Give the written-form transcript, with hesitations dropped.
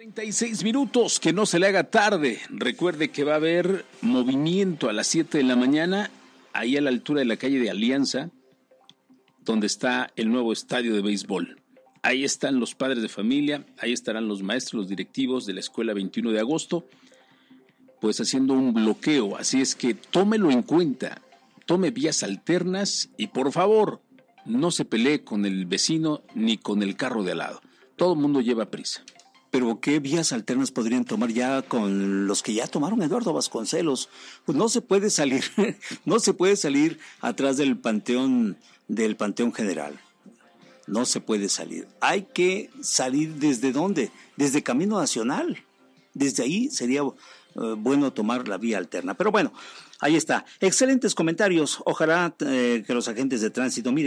36 minutos, que no se le haga tarde. Recuerde que va a haber movimiento a las 7 de la mañana, ahí a la altura de la calle de Alianza, donde está el nuevo estadio de béisbol. Ahí están los padres de familia, ahí estarán los maestros, los directivos de la escuela 21 de agosto, pues haciendo un bloqueo. Así es que tómelo en cuenta, tome vías alternas y por favor, no se pelee con el vecino ni con el carro de al lado. Todo el mundo lleva prisa. Pero ¿qué vías alternas podrían tomar ya con los que ya tomaron Eduardo Vasconcelos? Pues no se puede salir, no se puede salir atrás del Panteón General. No se puede salir. Hay que salir ¿desde dónde? Desde Camino Nacional. Desde ahí sería bueno tomar la vía alterna. Pero bueno, ahí está. Excelentes comentarios. Ojalá que los agentes de tránsito miren.